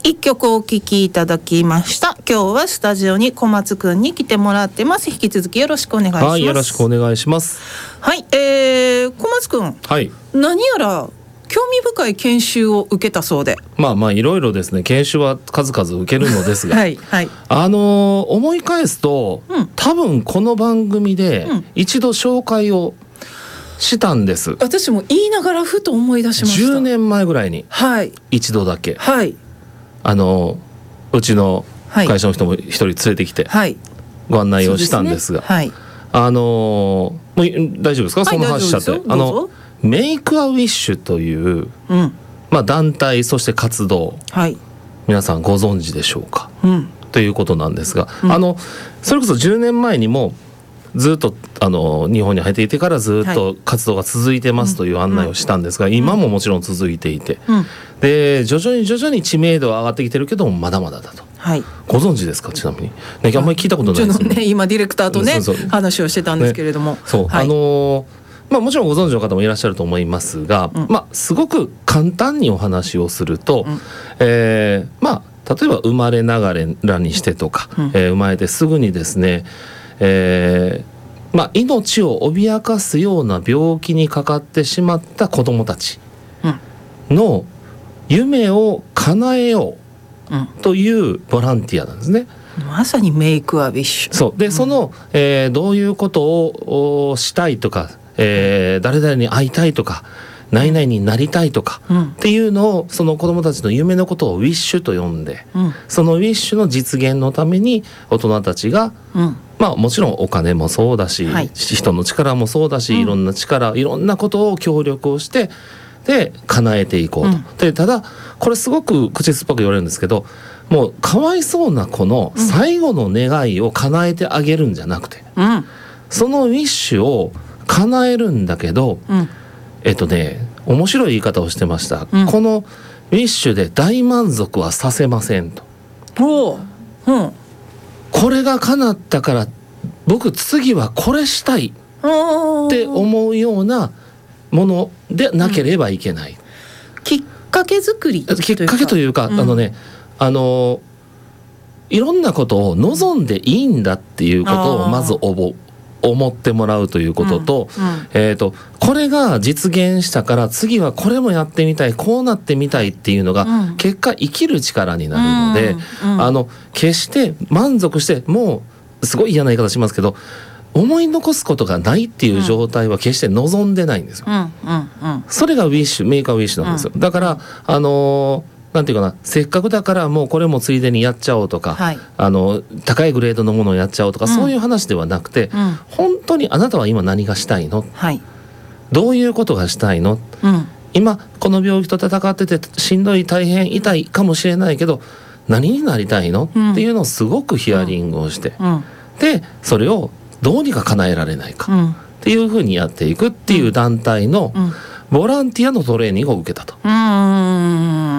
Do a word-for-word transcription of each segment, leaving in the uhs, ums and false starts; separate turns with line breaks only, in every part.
一曲お聴きいただきました。今日はスタジオに小松くんに来てもらってます。引き続きよろしくお願いします。
はい、よろしくお願いします。
はい、えー、小松くん、
はい、
何やら興味深い研修を受けたそうで。
まあまあいろいろですね、研修は数々受けるのですが、
はいはい、
あのー、思い返すと、うん、多分この番組で一度紹介をしたんです、うん、
私も言いながらふと思い出しました。
じゅうねんまえぐらいに一度だけ、
はい、
あのうちの会社の人も一人連れてきてご案内をしたんですが、はい、あのもう大丈夫ですか、はい、その話しちゃって。あのメイクアウィッシュという、うん、まあ、団体、そして活動、はい、皆さんご存知でしょうか、うん、ということなんですが、うん、あのそれこそじゅうねんまえにもずっとあの日本に入っていてからずっと活動が続いてますという案内をしたんですが、はい、今ももちろん続いていて、うん、で徐々に徐々に知名度は上がってきてるけどもまだまだだと、はい、ご存知ですか？ちなみに、ね、あんまり聞いたことないですよね。
今ディレクターとね、そうそう話をしてたんですけれども、ね、
そう、はい、あのーまあ、もちろんご存知の方もいらっしゃると思いますが、うん、まあ、すごく簡単にお話をすると、うん、えー、まあ、例えば生まれながらにしてとか、うん、えー、生まれてすぐにですね、えーまあ、命を脅かすような病気にかかってしまった子どもたちの夢を叶えようというボランティアなんですね。
まさにメイクアウィッシュ。
そうで、その、えー、どういうことをしたいとか、えー、誰々に会いたいとか何々になりたいとか、うん、っていうのをその子どもたちの夢のことをウィッシュと呼んで、うん、そのウィッシュの実現のために大人たちが、うん、まあもちろんお金もそうだし、はい、人の力もそうだし、うん、いろんな力いろんなことを協力をしてで叶えていこうと、うん、でただこれすごく口酸っぱく言われるんですけど、もうかわいそうな子の最後の願いを叶えてあげるんじゃなくて、うん、そのウィッシュを叶えるんだけど、うん、えっとね面白い言い方をしてました、うん、このウィッシュで大満足はさせませんと。お、うん、これが叶ったから僕次はこれしたいって思うようなものでなければいけない、うん、
きっかけ作り
きっかけというか、うん、あのねあのいろんなことを望んでいいんだっていうことをまず覚え思ってもらうということと、うんうん、えーと、これが実現したから次はこれもやってみたい、こうなってみたいっていうのが、うん、結果生きる力になるので、うんうん、あの決して満足してもうすごい嫌な言い方しますけど思い残すことがないっていう状態は決して望んでないんですよ、うんうんうん、それがウィッシュメイクアウィッシュなんですよ、うん、だからあのーなんていうかな、せっかくだからもうこれもついでにやっちゃおうとか、はい、あの高いグレードのものをやっちゃおうとか、うん、そういう話ではなくて、うん、本当にあなたは今何がしたいの、はい、どういうことがしたいの、うん、今この病気と戦っててしんどい大変痛いかもしれないけど何になりたいの、うん、っていうのをすごくヒアリングをして、うん、でそれをどうにか叶えられないか、うん、っていうふうにやっていくっていう団体のボランティアのトレーニングを受けたと、うん、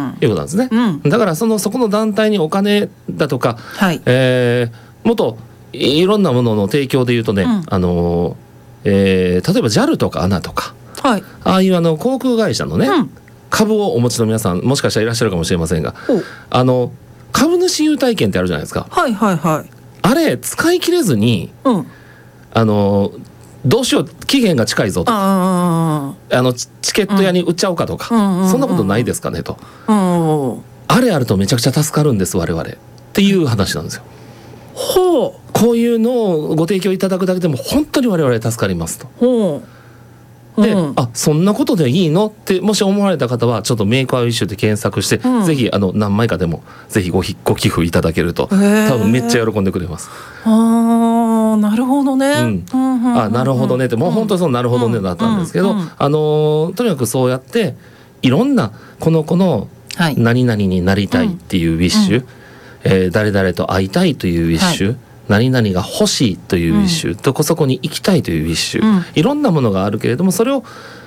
いうことなんですね、うん、だからそのそこの団体にお金だとか、はい、えー、もっといろんなものの提供でいうとね、うん、あのえー、例えば ジャル とか エーエヌエー とか、はい、ああいうあの航空会社のね、うん、株をお持ちの皆さんもしかしたらいらっしゃるかもしれませんが、あの株主優待券ってあるじゃないですか、
はいはいはい、
あれ使い切れずに、うん、あのどうしよう期限が近いぞとか、ああのチケット屋に売っちゃおうかとか、うん、そんなことないですかねと、うん、あれあるとめちゃくちゃ助かるんです我々っていう話なんですよ。ほう、こういうのをご提供いただくだけでも本当に我々助かりますと。ほう、で、うん、あそんなことでいいのってもし思われた方はちょっとメイクアウィッシュで検索して、うん、ぜひあの何枚かでもぜひ ご, ご寄付いただけると多分めっちゃ喜んでくれます。
あ、なるほどね、うんうんうんうん、あ
なるほどねってもう本当にそのなるほどねだったんですけど、うんうんうん、あのー、とにかくそうやっていろんなこの子の何々になりたいっていうウィッシュ、うんうん、えー、誰々と会いたいというウィッシュ、はい、何々が欲しいというウィッシュ、うん、とこそこに行きたいというウィッシュ、うん、いろんなものがあるけれどもそれを